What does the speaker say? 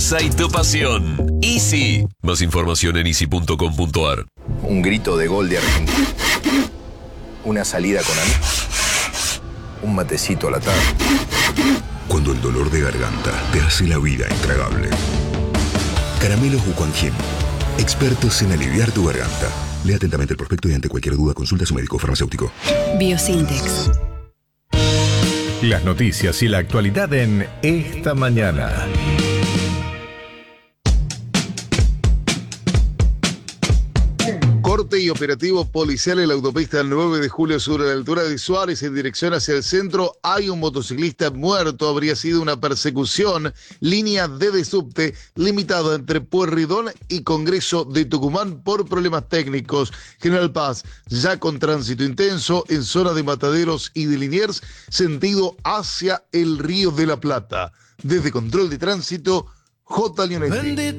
fuerza y tu pasión. Easy. Más información en easy.com.ar. Un grito de gol de Argentina. Una salida con amigos. Un matecito a la tarde. Cuando el dolor de garganta te hace la vida intragable. Caramelos Wuquanjin. Expertos en aliviar tu garganta. Lea atentamente el prospecto y ante cualquier duda consulta a su médico farmacéutico. Biosintex. Las noticias y la actualidad en Esta Mañana. Corte y operativo policial en la autopista 9 de julio sur, a la altura de Suárez, en dirección hacia el centro. Hay un motociclista muerto. Habría sido una persecución. Línea D de subte limitada entre Pueyrredón y Congreso de Tucumán por problemas técnicos. General Paz, ya con tránsito intenso en zona de Mataderos y de Liniers, sentido hacia el Río de la Plata. Desde Control de Tránsito, J. Leonetti.